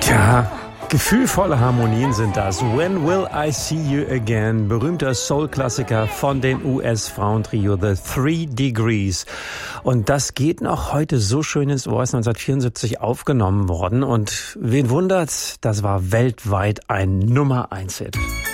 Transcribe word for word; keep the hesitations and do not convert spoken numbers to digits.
Tja, gefühlvolle Harmonien sind das. When Will I See You Again? Berühmter Soul-Klassiker von dem U S-Frauentrio The Three Degrees. Und das geht noch heute so schön ins Ohr, ist neunzehnhundertvierundsiebzig aufgenommen worden. Und wen wundert's, das war weltweit ein Nummer eins Hit.